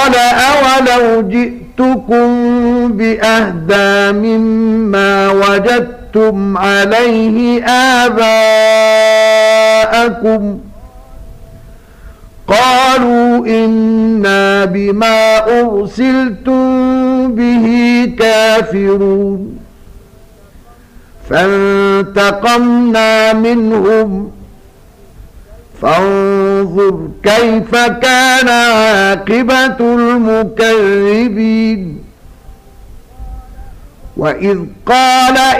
قال أولو جئتكم بأهدى مما وجدتم عليه آباءكم قالوا إنا بما أرسلتم به كافرون فانتقمنا منهم فانظر كيف كان عاقبة المكذبين وإذ قال